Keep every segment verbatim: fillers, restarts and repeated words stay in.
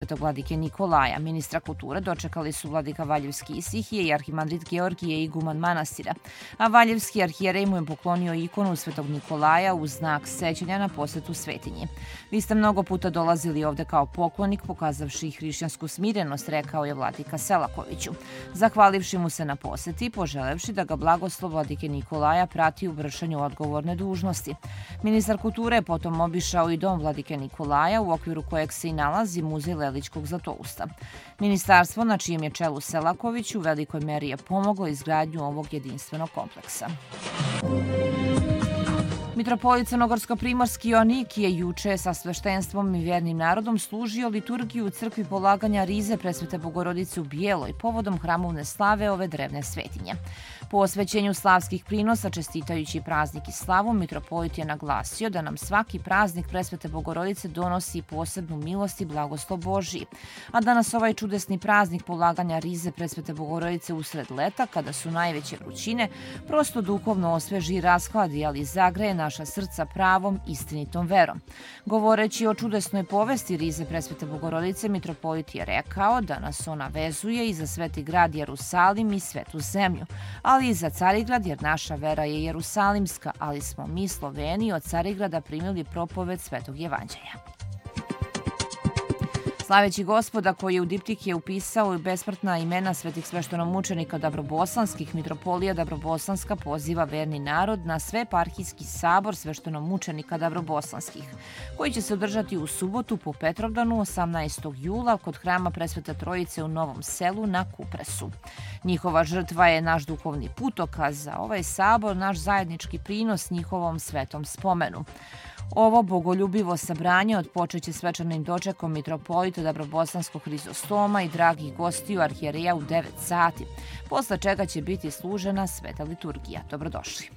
svetog vladike Nikolaja. Ministra kulture dočekali su vladika Valjevski Isihije i arhimandrit Georgije iguman manastira, a Valjevski arhijerej mu je poklonio ikonu svetog Nikolaja u znak sećanja na posetu svetinji. Vi ste mnogo puta dolazili ovde kao poklonik, pokazavši hrišćansku smirenost, rekao je vladika Selakoviću, zahvalivši mu se na poseti i poželevši da ga blagoslov vladike Nikolaja prati u vršenju odgovorne dužnosti. Ministar kulture je potom obišao i dom vladike Nikolaja, u okviru kojeg se i nalazi muzej Leličkog Zlatousta. Ministarstvo, na čijem je čelu Selaković, u velikoj meri je pomoglo izgradnju ovog jedinstvenog kompleksa. Mitropolit Crnogorsko-primorski Joanik je juče sa sveštenstvom i vjernim narodom služio liturgiju u crkvi polaganja rize presvete Bogorodice u Bijeloj povodom hramovne slave ove drevne svetinje. Po osvećenju slavskih prinosa, čestitajući praznik i slavu, mitropolit je naglasio da nam svaki praznik presvete Bogorodice donosi posebnu milost i blagoslov Božiji, a da nas ovaj čudesni praznik polaganja rize presvete Bogorodice usred leta, kada su najveće vrućine, prosto duhovno osveži i rashladi, ali zagreje naša srca pravom, istinitom verom. Govoreći o čudesnoj povesti rize presvete Bogorodice, mitropolit je rekao da nas ona vezuje i za sveti grad Jerusalim i svetu zemlju, ali i za Carigrad, jer naša vera je jerusalimska, ali smo mi Sloveni od Carigrada primili propoved svetog evanđelja. Slaveći Gospoda, koji je u diptike upisao i besmrtna imena svetih sveštenomučenika Dabrobosanskih, mitropolija Dabrobosanska poziva verni narod na sveparhijski sabor sveštenomučenika Dabrobosanskih, koji će se održati u subotu po Petrovdanu osamnaestog jula kod hrama Presvete Trojice u Novom Selu na Kupresu. Njihova žrtva je naš duhovni putokaz, za ovaj sabor naš zajednički prinos njihovom svetom spomenu. Ovo bogoljubivo sabranje odpočeće svečanim dočekom mitropolita Dabrobosanskog Hrizostoma i dragih gostiju arhijereja u devet sati, posle čega će biti služena sveta liturgija. Dobrodošli.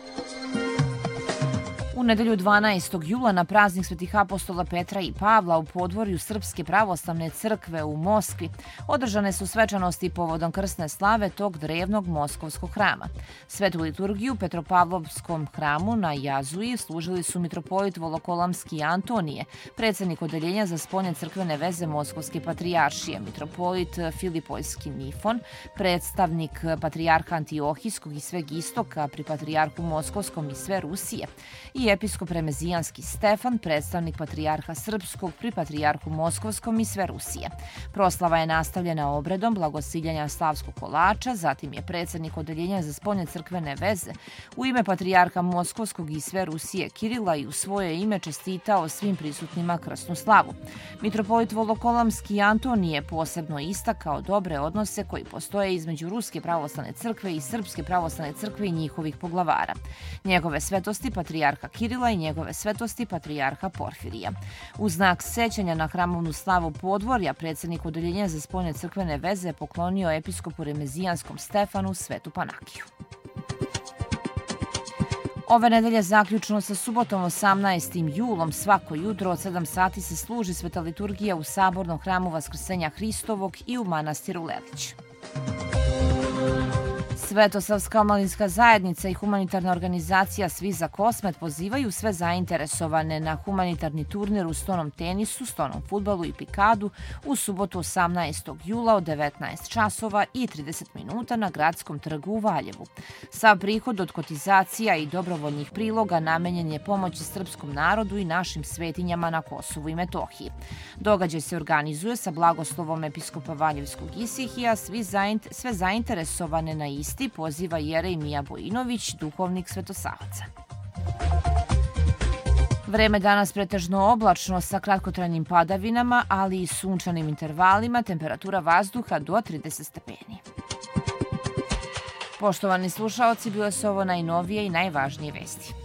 U nedelju dvanaestog jula na praznik svetih apostola Petra i Pavla u podvorju Srpske pravoslavne crkve u Moskvi održane su svečanosti povodom krsne slave tog drevnog moskovskog hrama. Svetu liturgiju u Petropavlovskom hramu na Jazuji služili su mitropolit Volokolamski Antonije, predsednik odeljenja za spoljne crkvene veze Moskovske patrijaršije, mitropolit Filipojski Nifon, predstavnik patrijarha Antiohijskog i sveg istoka pri patrijarhu Moskovskom i sve Rusije, i episkop Remezijanski Stefan, predstavnik patrijarha Srpskog pri patrijarhu Moskovskom i sve Rusije. Proslava je nastavljena obredom blagosiljanja slavskog kolača, zatim je predsednik odeljenja za spoljne crkvene veze u ime patrijarha Moskovskog i sve Rusije Kirila i u svoje ime čestitao svim prisutnima krsnu slavu. Mitropolit Volokolamski Antonije posebno istakao dobre odnose koji postoje između Ruske pravoslavne crkve i Srpske pravoslavne crkve i njihovih poglavara. Njegove svetosti patrijarha Kirila i njegove svetosti patrijarha Porfirija. U znak sećanja na hramovnu slavu podvorja, predsednik odeljenja za spoljne crkvene veze poklonio episkopu Remezijanskom Stefanu svetu Panakiju. Ove nedelje zaključno sa subotom osamnaestim julom svako jutro od sedam sati se služi sveta liturgija u sabornom hramu Vaskrsenja Hristovog i u manastiru Lelić. Svetosavska omladinska zajednica i humanitarna organizacija Svi za Kosmet pozivaju sve zainteresovane na humanitarni turnir u stonom tenisu, stonom fudbalu i pikadu u subotu osamnaestog jula od devetnaest časova i trideset minuta na Gradskom trgu u Valjevu. Sav prihod od kotizacija i dobrovoljnih priloga namenjen je pomoći srpskom narodu i našim svetinjama na Kosovu i Metohiji. Događaj se organizuje sa blagoslovom episkopa Valjevskog Isihija, svi zaint, sve zainteresovane na isti poziva jerej Mija Bojinović, duhovnik Svetosavaca. Vreme danas pretežno oblačno sa kratkotrajnim padavinama, ali i sunčanim intervalima, temperatura vazduha do trideset stepeni. Poštovani slušaoci, bile su ovo najnovije i najvažnije vesti.